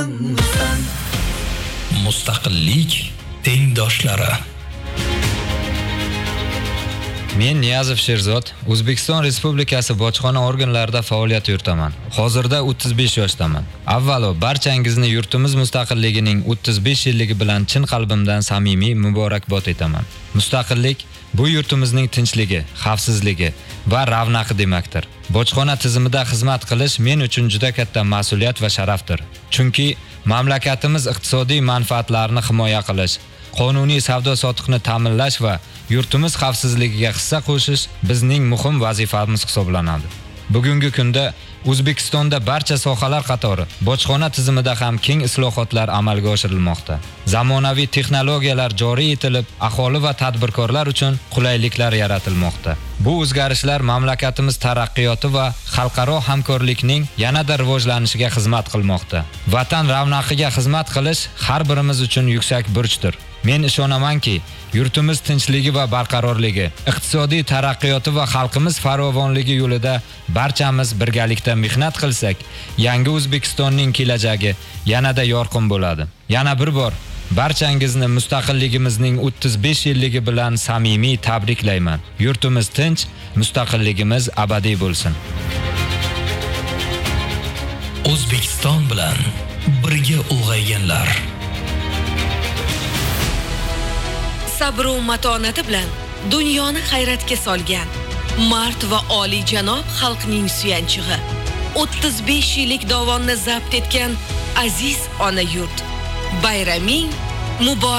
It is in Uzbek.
Mustaqillik tengdoshlari. Men Niyazov Sherzod, O'zbekiston Respublikasi bojxona organlarida faoliyat yuritaman. Hozirda 35 yoshdaman. Avvalo, barchangizni yurtimiz mustaqilligining 35 yilligi bilan chin qalbimdan samimiy muborakbod etaman. Mustaqillik bu yurtimizning tinchligi, xavfsizligi va ravnaqi demakdir. Bojxona tizimida xizmat qilish men uchun juda katta mas'uliyat va sharafdir. Chunki mamlakatimiz iqtisodiy manfaatlarini himoya qilish, qonuniy savdo-sotiqni ta'minlash va yurtimiz xavfsizligiga hissa qo'shish bizning muhim vazifamiz hisoblanadi. Bugungi kunda O'zbekistonda barcha sohalar qatori bojxona tizimida ham keng islohotlar amalga oshirilmoqda. Zamonaviy texnologiyalar joriy etilib, aholi va tadbirkorlar uchun qulayliklar yaratilmoqda. Bu o'zgarishlar mamlakatimiz taraqqiyoti va xalqaro hamkorlikning yanada rivojlanishiga xizmat qilmoqda. Vatan ravnaqiga xizmat qilish har birimiz uchun yuksak burchdir. Men ishonamanki, yurtimiz tinchligi va barqarorligi, iqtisodiy taraqqiyoti va xalqimiz farovonligi yo'lida barchamiz birgalikda mehnat qilsak, yangi O'zbekistonning kelajagi yanada yorqin bo'ladi. Yana bir bor barchangizni mustaqilligimizning 35 yilligi bilan samimiy tabriklayman. Yurtimiz tinch, mustaqilligimiz abadiy bo'lsin. O'zbekiston bilan birga ulg'ayganlar. Sabr va matonati bilan dunyoni hayratga solgan mard va oliy janob xalqning suyanchig'i, 35 yillik davomni zabt etgan aziz ona yurt. Bayraming muborak.